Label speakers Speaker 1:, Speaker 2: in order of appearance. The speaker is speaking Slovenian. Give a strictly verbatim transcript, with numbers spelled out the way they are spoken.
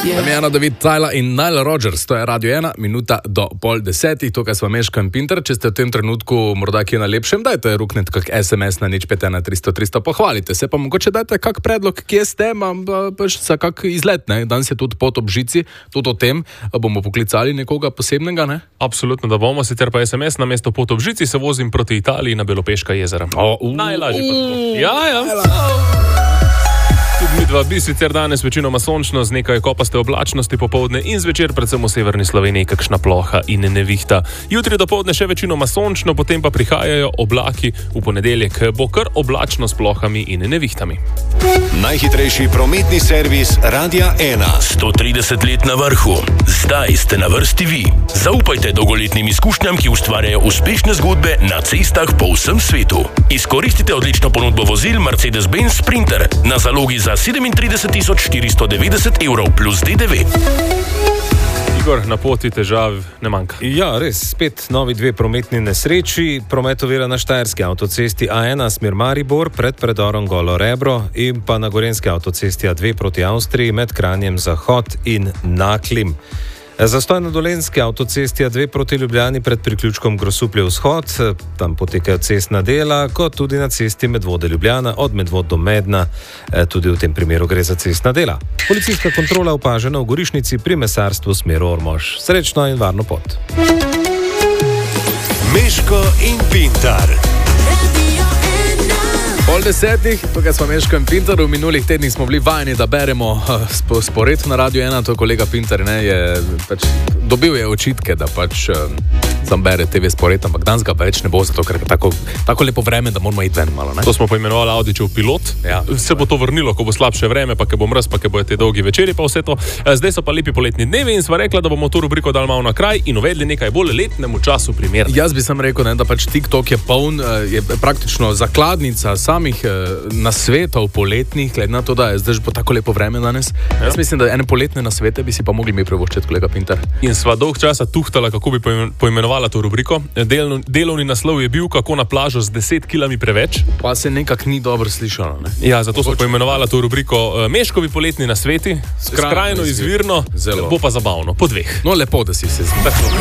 Speaker 1: Damjana, David, Tyler in Nile Rodgers, to je Radio ena, minuta do pol desetih, tukaj smo Meško in Pinter. Če ste v tem trenutku morda kje na lepšem, dajte ruknet kak es em es na nič pet ena tristo tristo, pohvalite se, pa mogoče dajte kak predlog, kje ste, imam pač za kak izlet, ne? Danes je tudi pot ob žici, tudi o tem, bomo poklicali nekoga posebnega, ne?
Speaker 2: Absolutno, da bomo, sicer pa es em es na mesto pot ob žici se vozim proti Italiji na Belopeška jezera.
Speaker 1: O, uh,
Speaker 2: Najlažje pa tako.
Speaker 1: uh,
Speaker 2: Ja, ja. Tudi mi dva bi sicer danes večinoma sončno z nekaj kopaste oblačnosti popoldne in zvečer predvsem v severni Sloveniji kakšna ploha in nevihta. Jutri dopoldne še večinoma sončno, potem pa prihajajo oblaki. V ponedeljek bo kar oblačno s plohami in nevihtami.
Speaker 3: Najhitrejši prometni servis Radia ena.
Speaker 4: sto trideset let na vrhu. Zdaj ste na vrsti vi. Zaupajte dolgoletnim izkušnjam, ki ustvarjajo uspešne zgodbe na cestah po vsem svetu. Izkoristite odlično ponudbo vozil Mercedes-Benz Sprinter na zalogi za sedemintrideset tisoč štiristo devetdeset evrov plus de de ve.
Speaker 2: Igor, na poti težav ne manjka.
Speaker 5: Ja, res, spet novi dve prometni nesreči. Promet ovira na štajerski avtocesti A ena smer Maribor pred predorom Golo Rebro in pa na gorenski avtocesti A dve proti Avstriji med Kranjem Zahod in Naklim. Zastoj na dolenski avtocesti A dve proti Ljubljani pred priključkom Grosuplje vzhod, tam potekajo cestna dela, kot tudi na cesti Medvode Ljubljana od Medvod do Medna, tudi v tem primeru gre za cestna dela. Policijska kontrola opažena v Gorišnici pri mesarstvu smer Ormož. Srečno in varno pot.
Speaker 3: Meško in Pintar.
Speaker 1: Pol desetih, tukaj smo Meško in Pinter. V minulih tednih smo bili vajeni, da beremo uh, spored na Radio ena. To kolega Pinter ne, je pač dobil je očitke, da pač uh, sam bere te ve spored, ampak danes ga več ne bo, zato ker je tako, tako lepo vreme, da moramo iti ven malo. Ne?
Speaker 2: To smo poimenovali Audičev pilot.
Speaker 1: Ja.
Speaker 2: Se bo to vrnilo, ko bo slabše vreme, pa ke bo mraz, pa ke bojo te dolgi večeri, pa vse to. Zdaj so pa lepi poletni dnevi in sva rekla, da bomo to rubriko dali malo na kraj in uvedli nekaj bolj letnemu času primerno.
Speaker 1: Jaz bi sam rekel, ne, da pač TikTok je poln, je praktično zakladnica samih nasvetov poletnih, glede na to, da je zdaj že bo tako lepo vreme danes. Ja. Jaz mislim, da ene poletne nasvete bi si pa mogli mi privoščiti, kolega Pinter.
Speaker 2: In sva dolg časa tuhtala, kako bi poimenovala to rubriko. Delno, delovni naslov je bil, kako na plažo z deset kilami preveč.
Speaker 1: Pa se nekak ni dobro slišalo, ne?
Speaker 2: Ja, zato smo poimenovala to rubriko Meškovi poletni nasveti. Skrajno, Skrajno izvirno,
Speaker 1: Zelo.
Speaker 2: Bo pa zabavno, po dveh.
Speaker 1: No, lepo, da si se zdi.